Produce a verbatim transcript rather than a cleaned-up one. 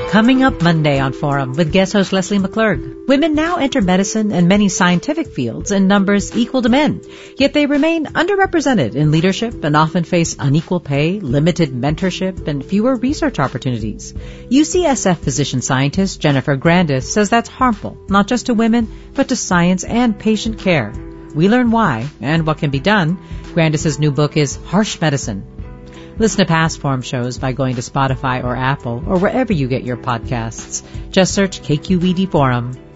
Coming up Monday on Forum with guest host Leslie McClurg. Women now enter medicine and many scientific fields in numbers equal to men, yet they remain underrepresented in leadership and often face unequal pay, limited mentorship, and fewer research opportunities. U C S F physician scientist Jennifer Grandis says that's harmful, not just to women, but to science and patient care. We learn why and what can be done. Grandis' new book is Harsh Medicine. Listen to past Forum shows by going to Spotify or Apple or wherever you get your podcasts. Just search K Q E D Forum.